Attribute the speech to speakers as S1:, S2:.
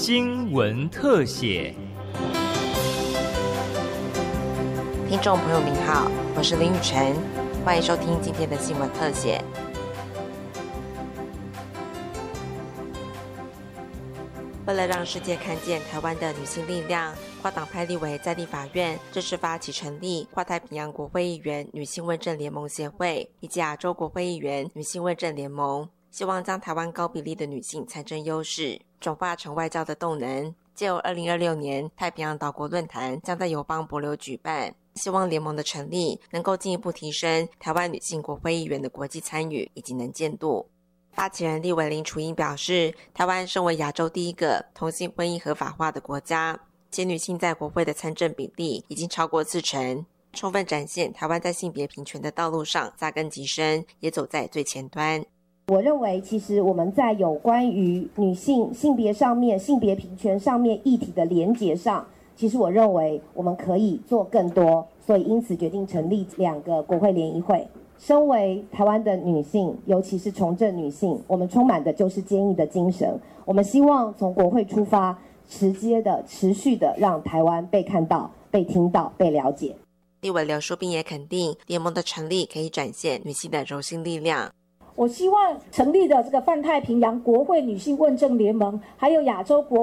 S1: 新闻特写。
S2: 听众朋友您好，我是林雨晨，欢迎收听今天的新闻特写。为了让世界看见台湾的女性力量，跨党派立委在立法院正式发起成立跨太平洋国会议员女性问政联盟协会以及亚洲国会议员女性问政联盟，希望将台湾高比例的女性参政优势转化成外交的动能。藉由2026年太平洋岛国论坛将在友邦帛琉举办，希望联盟的成立能够进一步提升台湾女性国会议员的国际参与以及能见度。发起人立委林楚英表示，台湾身为亚洲第一个同性婚姻合法化的国家，且女性在国会的参政比例已经超过40%，充分展现台湾在性别平权的道路上扎根极深，也走在最前端。
S3: 我认为其实我们在有关于女性性别上面、性别平权上面议题的连结上，其实我认为我们可以做更多，所以因此决定成立2个国会联谊会。身为台湾的女性，尤其是从政女性，我们充满的就是坚毅的精神。我们希望从国会出发，直接的、持续的让台湾被看到、被听到、被了解。
S2: 立委刘淑彬也肯定联盟的成立可以展现女性的柔性力量。
S4: 我希望成立的这个泛太平洋国会女性问政联盟，还有亚洲国